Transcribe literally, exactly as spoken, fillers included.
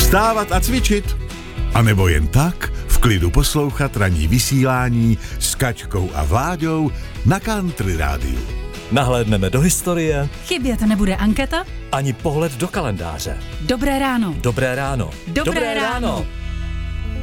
Vstávat a cvičit. A nebo jen tak v klidu poslouchat ranní vysílání s Kaťkou a Vláďou na Country rádiu. Nahlédneme do historie. Chybět nebude anketa. Ani pohled do kalendáře. Dobré ráno. Dobré ráno. Dobré, Dobré ráno. ráno.